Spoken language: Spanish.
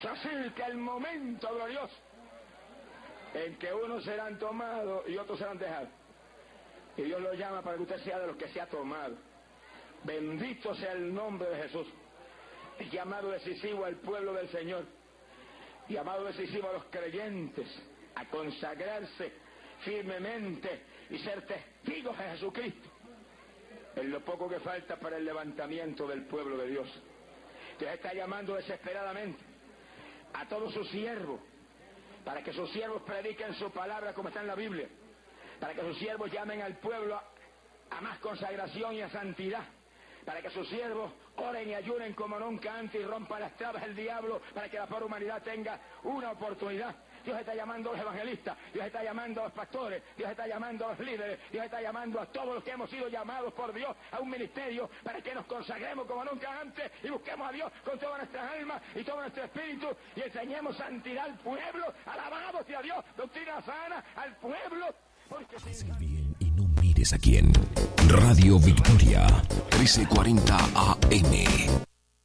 Se acerca el momento glorioso en que unos serán tomados y otros serán dejados. Y Dios lo llama para que usted sea de los que se ha tomado. Bendito sea el nombre de Jesús. El llamado decisivo al pueblo del Señor. Llamado decisivo a los creyentes a consagrarse firmemente y ser testigos de Jesucristo. Es lo poco que falta para el levantamiento del pueblo de Dios. Dios está llamando desesperadamente a todos sus siervos, para que sus siervos prediquen su palabra como está en la Biblia, para que sus siervos llamen al pueblo a más consagración y a santidad, para que sus siervos oren y ayunen como nunca antes y rompan las trabas del diablo, para que la pobre humanidad tenga una oportunidad. Dios está llamando a los evangelistas, Dios está llamando a los pastores, Dios está llamando a los líderes, Dios está llamando a todos los que hemos sido llamados por Dios a un ministerio para que nos consagremos como nunca antes y busquemos a Dios con todas nuestras almas y todo nuestro espíritu y enseñemos santidad al pueblo. Alabado sea Dios, doctrina sana al pueblo. Haz el bien y no mires a quién. Radio Victoria, 1340 AM.